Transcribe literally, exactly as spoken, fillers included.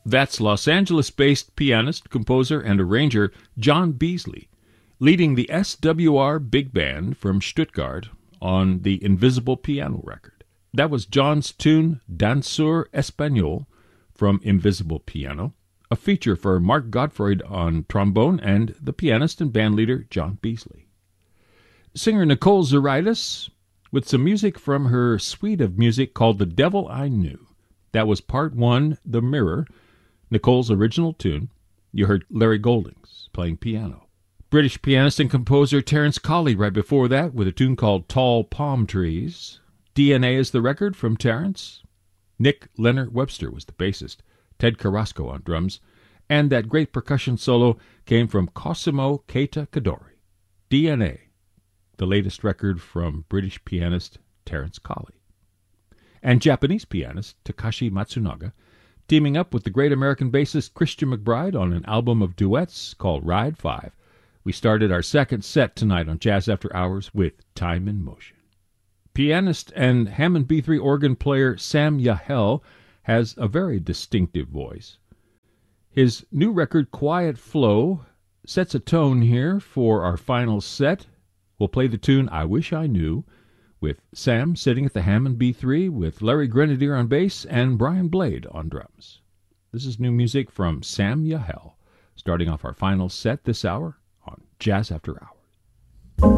That's Los Angeles-based pianist, composer, and arranger John Beasley, leading the S W R Big Band from Stuttgart on the Invisible Piano record. That was John's tune Danseur Espagnol from Invisible Piano, a feature for Mark Gottfried on trombone and the pianist and bandleader John Beasley. Singer Nicole Zaritis with some music from her suite of music called The Devil I Knew. That was part one, The Mirror, Nicole's original tune. You heard Larry Goldings playing piano. British pianist and composer Terence Colley right before that with a tune called Tall Palm Trees. D N A is the record from Terence. Nick Leonard Webster was the bassist. Ted Carrasco on drums. And that great percussion solo came from Cosimo Keita Kadori. D N A, the latest record from British pianist Terence Colley. And Japanese pianist Takashi Matsunaga, teaming up with the great American bassist Christian McBride on an album of duets called Ride five. We started our second set tonight on Jazz After Hours with Time in Motion. Pianist and Hammond B three organ player Sam Yahel has a very distinctive voice. His new record, Quiet Flow, sets a tone here for our final set. We'll play the tune I Wish I Knew, with Sam sitting at the Hammond B three, with Larry Grenadier on bass and Brian Blade on drums. This is new music from Sam Yahel, starting off our final set this hour on Jazz After Hours.